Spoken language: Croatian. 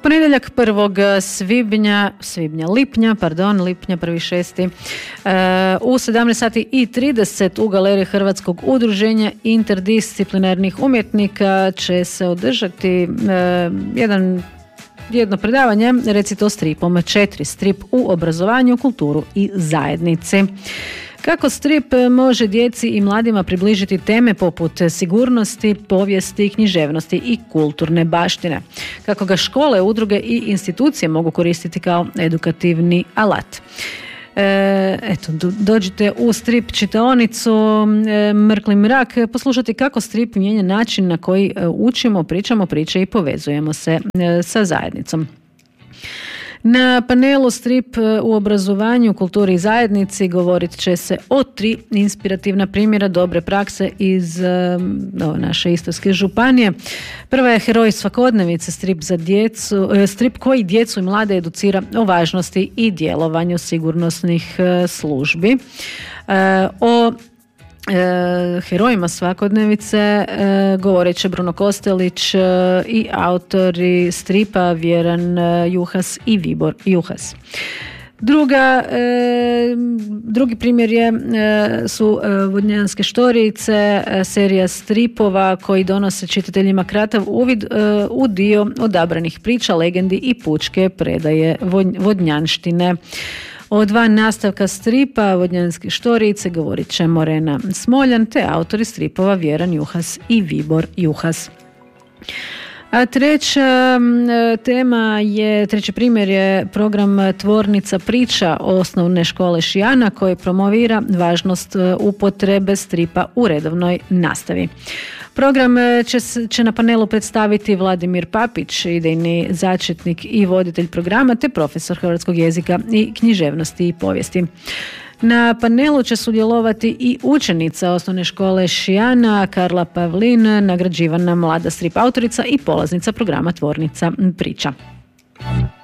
ponedjeljak 1. lipnja, 1.6. U 17:30 u galeriji Hrvatskog udruženja interdisciplinarnih umjetnika će se održati jedno predavanje, recite o stripom 4, strip u obrazovanju, kulturu i zajednici. Kako strip može djeci i mladima približiti teme poput sigurnosti, povijesti, književnosti i kulturne baštine. Kako ga škole, udruge i institucije mogu koristiti kao edukativni alat. Dođite u strip čitaonicu Mrkli mrak poslušati kako strip mijenja način na koji učimo, pričamo priče i povezujemo se sa zajednicom. Na panelu Strip u obrazovanju, kulturi i zajednici govorit će se o 3 inspirativna primjera dobre prakse iz naše Istarske županije. Prva je Heroj svakodnevice, strip za djecu, strip koji djecu i mlade educira o važnosti i djelovanju sigurnosnih službi. O herojima svakodnevice govorit će Bruno Kostelić i autori stripa Vjeran Juhas i Vibor Juhas. Drugi primjer su Vodnjanske štorice, serija stripova koji donose čitateljima kratav uvid u dio odabranih priča, legendi i pučke predaje vodnjanštine. O 2 nastavka stripa Vodnjanske štorice govorit će Morena Smoljan te autori stripova Vjeran Juhas i Vibor Juhas. A treći primjer je program Tvornica priča osnovne škole Šijana koji promovira važnost upotrebe stripa u redovnoj nastavi. Program će na panelu predstaviti Vladimir Papić, idejni začetnik i voditelj programa, te profesor hrvatskog jezika i književnosti i povijesti. Na panelu će sudjelovati i učenica osnovne škole Šijana, Karla Pavlin, nagrađivana mlada strip autorica i polaznica programa Tvornica priča.